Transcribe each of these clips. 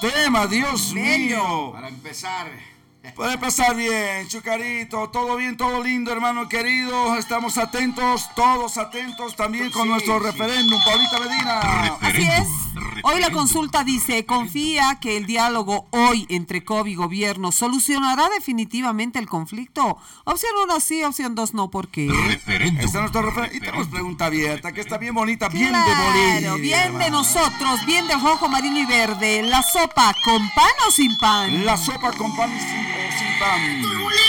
tema, Dios mío. Para empezar. Puede pasar bien, Chucarito, todo bien, todo lindo, hermano querido. Estamos atentos, todos atentos también con nuestro referéndum. Paulita Medina. Así es. Hoy la consulta dice, confía que el diálogo hoy entre COB y gobierno solucionará definitivamente el conflicto. Opción 1 sí, opción 2 no, ¿por qué? Este es nuestro referéndum. Y tenemos pregunta abierta, que está bien bonita, bien Claro, de Bolivia. bien de nosotros, bien de rojo, marino y verde. ¿La sopa con pan o sin pan? La sopa con pan o sin pan.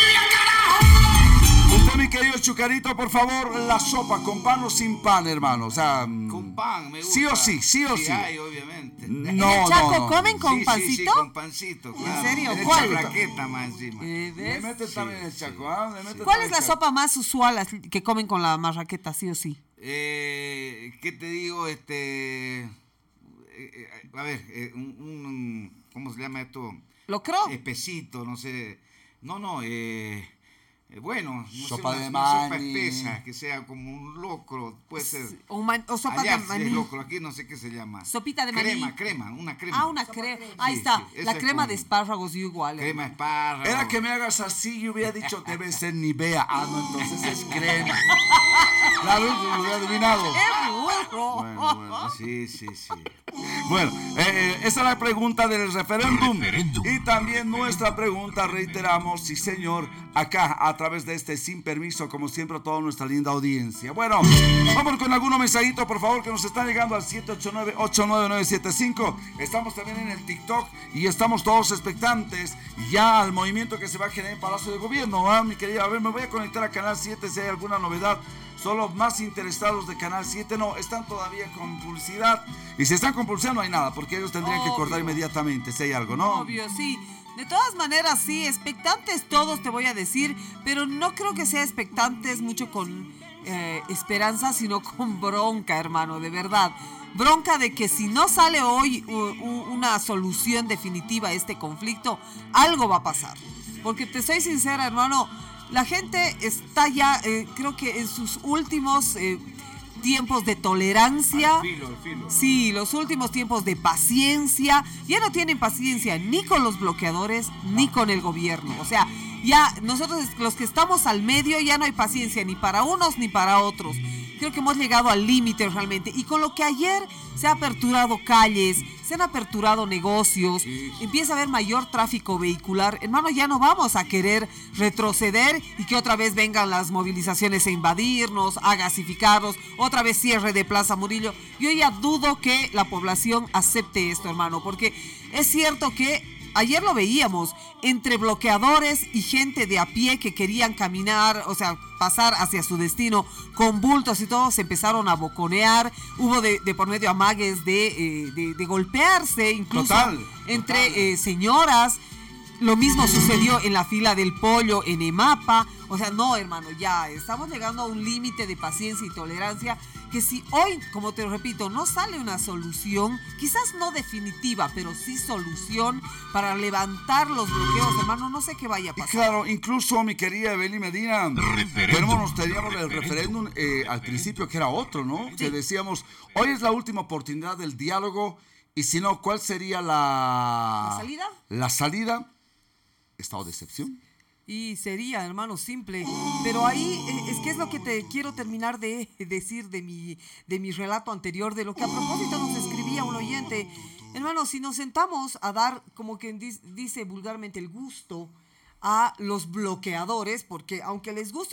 Usted, mi querido Chucarito, por favor, la sopa con pan o sin pan, hermano. O sea, con pan, me gusta. Sí o sí, sí o sí. Hay, obviamente. No, ¿En el Chaco no. comen con Sí, pancito? Sí, con pancito, claro. ¿En serio? Le ¿Cuál? echan raqueta más encima. Le ¿Ves? meten también el Chaco, ¿ah? Le meten ¿Cuál también es la el Chaco. sopa más usual que comen con la marraqueta, sí o sí? ¿Qué te digo? A ver, ¿cómo se llama esto? ¿Locro? Espesito, no sé. No, bueno, no Sopa sé, de una sopa maní. espesa, que sea como un locro, puede ser. O sopa Allá de sí maní. es locro, aquí no sé qué se llama. Sopita de maní. Una crema. Ah, una crema. Ahí Sí, está. sí, esa La es crema como- de espárragos, yo igual. Crema espárrago. Era que me hagas así y hubiera dicho debe ser Nivea. Ah, no, entonces es crema. Claro, lo hubiera adivinado. ¡Qué burro! Bueno, sí. Bueno, esa es la pregunta del referéndum. Y también nuestra pregunta, reiteramos, sí señor, acá a través de este Sin Permiso, como siempre, a toda nuestra linda audiencia. Bueno, vamos con algunos mensajitos, por favor, que nos están llegando al 789-89975. Estamos también en el TikTok y estamos todos expectantes ya al movimiento que se va a generar en Palacio de Gobierno. ¿Ah, mi querida? A ver, me voy a conectar a Canal 7 si hay alguna novedad. Solo más interesados de Canal 7 no, están todavía con publicidad. Y si están con publicidad no hay nada, porque ellos tendrían que cortar inmediatamente si hay algo, ¿no? Obvio, sí. De todas maneras, sí, expectantes todos te voy a decir, pero no creo que sea expectantes mucho con esperanza, sino con bronca, hermano, de verdad. Bronca de que si no sale hoy una solución definitiva a este conflicto, algo va a pasar. Porque te soy sincera, hermano, la gente está ya, creo que en sus últimos tiempos de tolerancia. Al filo. Sí, los últimos tiempos de paciencia. Ya no tienen paciencia ni con los bloqueadores ni con el gobierno. O sea, ya nosotros los que estamos al medio ya no hay paciencia ni para unos ni para otros. Creo que hemos llegado al límite realmente. Y con lo que ayer se han aperturado calles, se han aperturado negocios, empieza a haber mayor tráfico vehicular. Hermano, ya no vamos a querer retroceder y que otra vez vengan las movilizaciones a invadirnos, a gasificarnos, otra vez cierre de Plaza Murillo. Yo ya dudo que la población acepte esto, hermano, porque es cierto que ayer lo veíamos, entre bloqueadores y gente de a pie que querían caminar, o sea, pasar hacia su destino con bultos y todo, se empezaron a boconear, hubo de por medio amagues de golpearse, incluso Total. entre señoras. Lo mismo sucedió en la fila del pollo en EMAPA. O sea, no, hermano, ya estamos llegando a un límite de paciencia y tolerancia que si hoy, como te repito, no sale una solución, quizás no definitiva, pero sí solución para levantar los bloqueos, hermano, no sé qué vaya a Y pasar. claro, incluso mi querida Beli Medina, teníamos el referéndum al principio que era otro, ¿no? Sí. Que decíamos, hoy es la última oportunidad del diálogo y si no, ¿cuál sería la salida? La salida, estado de excepción. Y sería, hermano, simple. Pero ahí es que es lo que te quiero terminar de decir de mi relato anterior, de lo que a propósito nos escribía un oyente. Hermano, si nos sentamos a dar, como quien dice vulgarmente, el gusto a los bloqueadores, porque aunque les guste